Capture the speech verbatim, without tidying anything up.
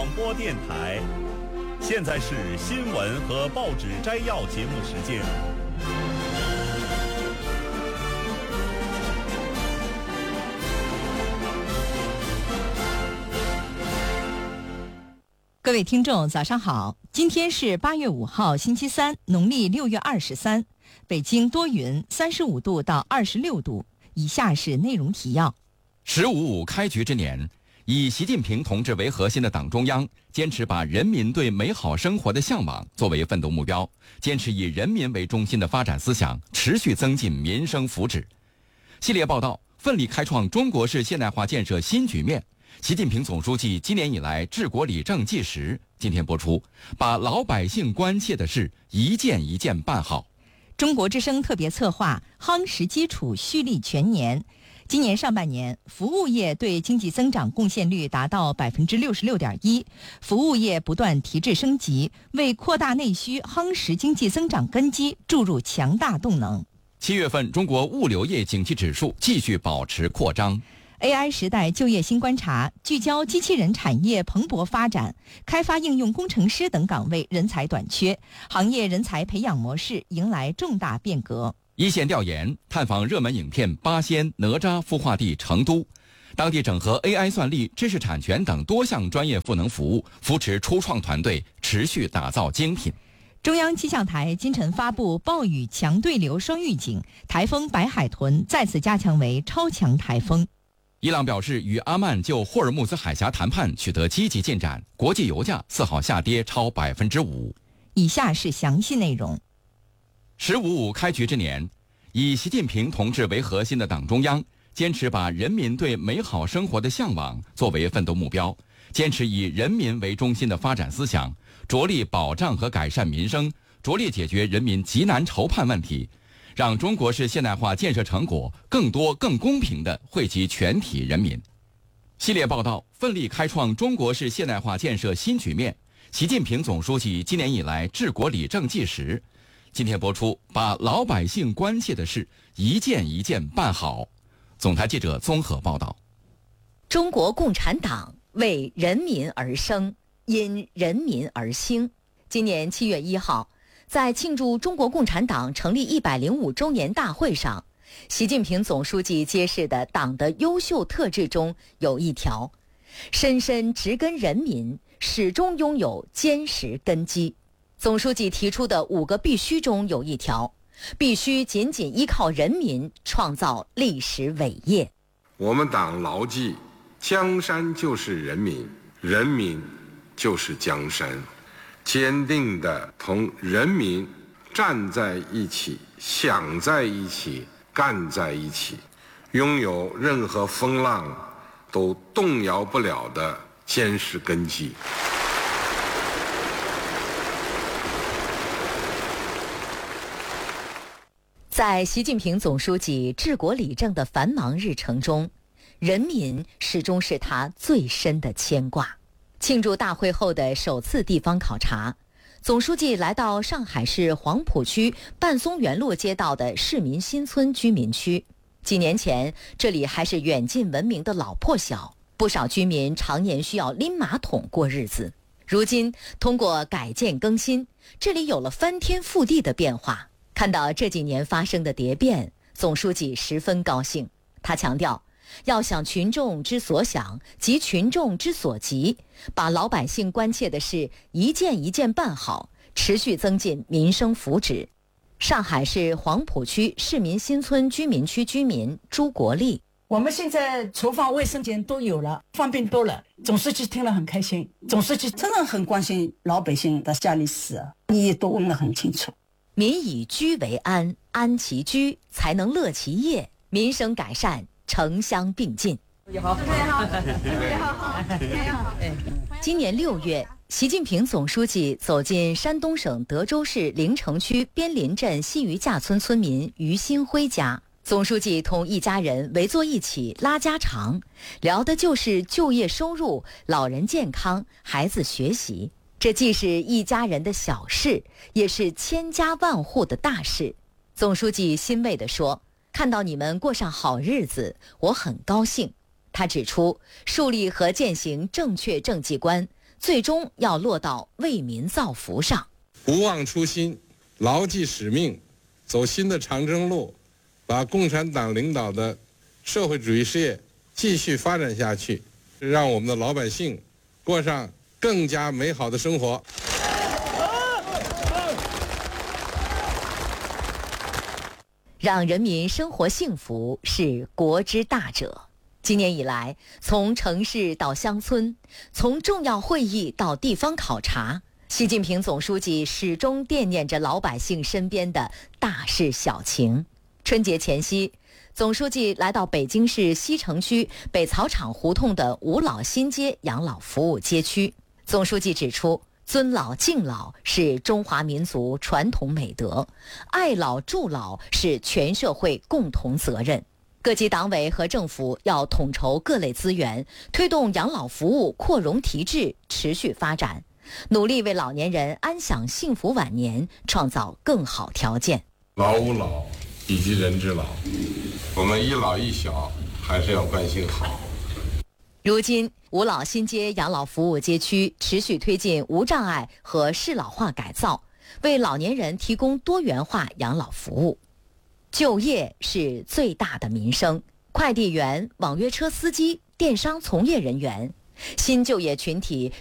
广播电台。现在是新闻和报纸摘要节目时间。 各位听众早上好，今天是八月五号星期三，农历六月二十三，北京多云，三十五度到二十六度。以下是内容提要。 十五五开局之年，以习近平同志为核心的党中央坚持把人民对美好生活的向往作为奋斗目标，坚持以人民为中心的发展思想，持续增进民生福祉。系列报道奋力开创中国式现代化建设新局面。习近平总书记今年以来治国理政纪实，今天播出，把老百姓关切的事一件一件办好。 中国之声特别策划夯实基础蓄力全年。今年上半年，服务业对经济增长贡献率达到百分之六十六点一，服务业不断提质升级，为扩大内需、夯实经济增长根基注入强大动能。 七月份，中国物流业景气指数继续保持扩张。 A I 时代就业新观察聚焦机器人产业蓬勃发展，开发应用工程师等岗位人才短缺，行业人才培养模式迎来重大变革。 一线调研探访热门影片八仙哪吒孵化地成都，当地整合 A I 算力、知识产权等多项专业赋能服务，扶持初创团队，持续打造精品。 中央气象台今晨发布暴雨强对流双预警，台风白海豚再次加强为超强台风。 伊朗表示与阿曼就霍尔木兹海峡谈判取得积极进展，国际油价四号下跌超百分之五。 以下是详细内容。 十五五开局之年，以习近平同志为核心的党中央坚持把人民对美好生活的向往作为奋斗目标，坚持以人民为中心的发展思想，着力保障和改善民生，着力解决人民急难愁盼问题，让中国式现代化建设成果更多更公平地惠及全体人民。系列报道奋力开创中国式现代化建设新局面。习近平总书记今年以来治国理政纪实，今天播出，把老百姓关切的事一件一件办好。总台记者综合报道。 中国共产党为人民而生，因人民而兴。今年七月一号，在庆祝中国共产党成立一百零五周年大会上，习近平总书记揭示的党的优秀特质中有一条：深深植根人民，始终拥有坚实根基。总书记提出的五个必须中有一条：必须紧紧依靠人民，创造历史伟业。 我们党牢记，江山就是人民，人民就是江山，坚定地同人民站在一起，想在一起，干在一起，拥有任何风浪都动摇不了的坚实根基。 在习近平总书记治国理政的繁忙日程中，人民始终是他最深的牵挂。庆祝大会后的首次地方考察，总书记来到上海市黄浦区半松园路街道的市民新村居民区。几年前，这里还是远近闻名的老破小，不少居民常年需要拎马桶过日子。如今，通过改建更新，这里有了翻天覆地的变化。看到这几年发生的蝶变，总书记十分高兴。他强调，要想群众之所想及群众之所急，把老百姓关切的事一件一件办好，持续增进民生福祉。上海市黄浦区市民新村居民区居民朱国立： 我们现在厨房卫生间都有了，方便多了。总书记听了很开心，总书记真的很关心老百姓的家里事，你也都问得很清楚。 民以居为安，安其居才能乐其业，民生改善城乡并进。 你好，你好，你好，你好。 今年六月，习近平总书记走进山东省德州市临城区边林镇西余架村村民于新辉家。总书记同一家人围坐一起拉家常，聊的就是就业收入、老人健康、孩子学习。这既是一家人的小事，也是千家万户的大事。总书记欣慰地说：“看到你们过上好日子，我很高兴。”他指出，树立和践行正确政绩观， 最终要落到为民造福上。 不忘初心，牢记使命，走新的长征路，把共产党领导的社会主义事业继续发展下去，让我们的老百姓过上更加美好的生活。 让人民生活幸福是国之大者。今年以来，从城市到乡村，从重要会议到地方考察，习近平总书记始终惦念着老百姓身边的大事小情。春节前夕，总书记来到北京市西城区北草场胡同的五老新街养老服务街区。总书记指出，尊老敬老是中华民族传统美德，爱老助老是全社会共同责任。各级党委和政府要统筹各类资源，推动养老服务扩容提质，持续发展，努力为老年人安享幸福晚年创造更好条件。 老吾老以及人之老，我们一老一小还是要关心好。 如今，五老新街养老服务街区持续推进无障碍和适老化改造，为老年人提供多元化养老服务。就业是最大的民生，快递员、网约车司机、电商从业人员，新就业群体